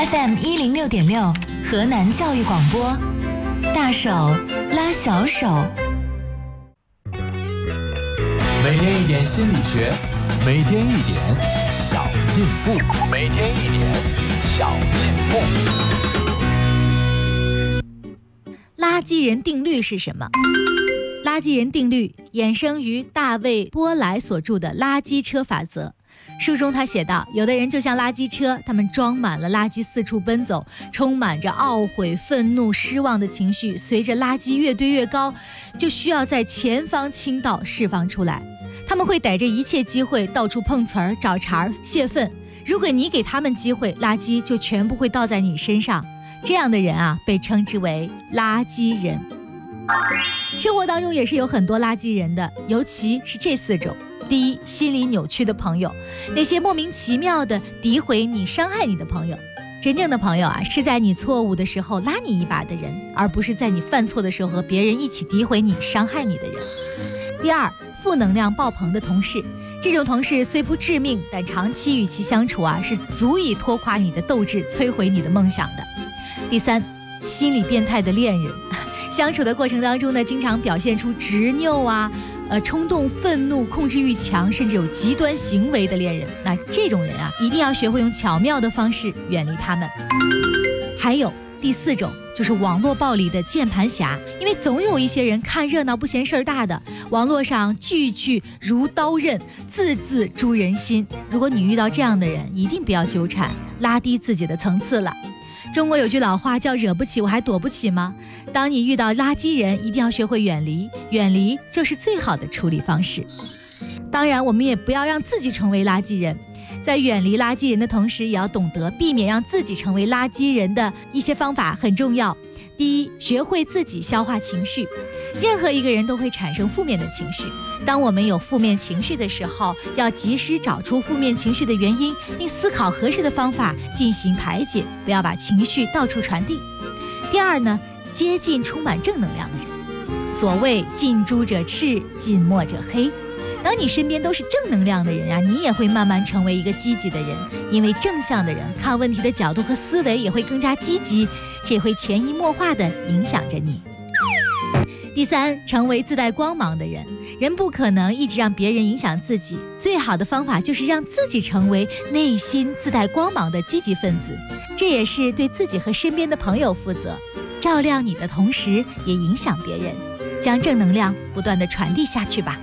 FM106.6河南教育广播，大手拉小手。 每天一点心理学，每天一点小进步，每天一点小进步。 垃圾人定律是什么？垃圾人定律衍生于大卫·波莱所著的《垃圾车法则》。书中他写道，有的人就像垃圾车，他们装满了垃圾四处奔走，充满着懊悔、愤怒、失望的情绪，随着垃圾越堆越高，就需要在前方倾倒释放出来。他们会逮着一切机会到处碰瓷儿、找茬儿、泄愤。如果你给他们机会，垃圾就全部会倒在你身上。这样的人啊，被称之为垃圾人。生活当中也是有很多垃圾人的，尤其是这4种。第一，心理扭曲的朋友，那些莫名其妙的诋毁你、伤害你的朋友。真正的朋友啊，是在你错误的时候拉你一把的人，而不是在你犯错的时候和别人一起诋毁你、伤害你的人。第二，负能量爆棚的同事，这种同事虽不致命，但长期与其相处啊，是足以拖垮你的斗志，摧毁你的梦想的。第三，心理变态的恋人，相处的过程当中呢，经常表现出执拗啊、冲动、愤怒、控制欲强，甚至有极端行为的恋人。那这种人啊，一定要学会用巧妙的方式远离他们。还有第4种，就是网络暴力的键盘侠，因为总有一些人看热闹不嫌事儿大的，网络上句句如刀刃，字字诛人心。如果你遇到这样的人，一定不要纠缠，拉低自己的层次了。中国有句老话叫惹不起我还躲不起吗？当你遇到垃圾人，一定要学会远离，远离就是最好的处理方式。当然，我们也不要让自己成为垃圾人，在远离垃圾人的同时，也要懂得避免让自己成为垃圾人的一些方法很重要。第一，学会自己消化情绪。任何一个人都会产生负面的情绪，当我们有负面情绪的时候，要及时找出负面情绪的原因，并思考合适的方法进行排解，不要把情绪到处传递。第二呢，接近充满正能量的人。所谓近朱者赤，近墨者黑。当你身边都是正能量的人啊，你也会慢慢成为一个积极的人，因为正向的人看问题的角度和思维也会更加积极，这会潜移默化地影响着你。第三，成为自带光芒的人。人不可能一直让别人影响自己，最好的方法就是让自己成为内心自带光芒的积极分子，这也是对自己和身边的朋友负责，照亮你的同时也影响别人，将正能量不断地传递下去吧。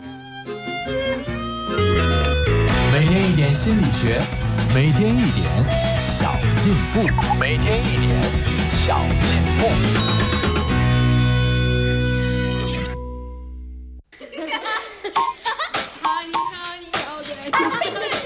每天一点心理学，每天一点小进步，每天一点小进步。